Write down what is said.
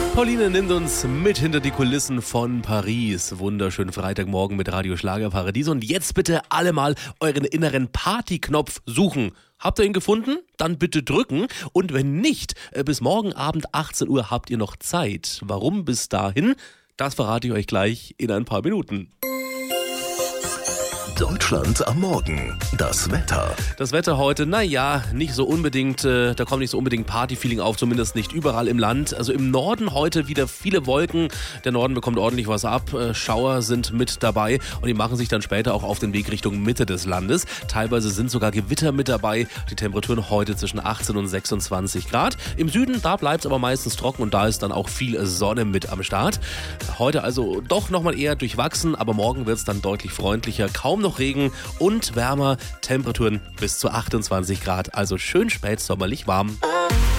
Pauline nimmt uns mit hinter die Kulissen von Paris. Wunderschönen Freitagmorgen mit Radio Schlagerparadies. Und jetzt bitte alle mal euren inneren Partyknopf suchen. Habt ihr ihn gefunden? Dann bitte drücken. Und wenn nicht, bis morgen Abend 18 Uhr habt ihr noch Zeit. Warum bis dahin? Das verrate ich euch gleich in ein paar Minuten. Deutschland am Morgen. Das Wetter. Das Wetter heute, nicht so unbedingt, da kommt nicht so unbedingt Partyfeeling auf, zumindest nicht überall im Land. Also im Norden heute wieder viele Wolken. Der Norden bekommt ordentlich was ab. Schauer sind mit dabei und die machen sich dann später auch auf den Weg Richtung Mitte des Landes. Teilweise sind sogar Gewitter mit dabei. Die Temperaturen heute zwischen 18 und 26 Grad. Im Süden, da bleibt es aber meistens trocken und da ist dann auch viel Sonne mit am Start. Heute also doch nochmal eher durchwachsen, aber morgen wird es dann deutlich freundlicher. Kaum noch Regen und wärmer, Temperaturen bis zu 28 Grad, also schön spätsommerlich warm.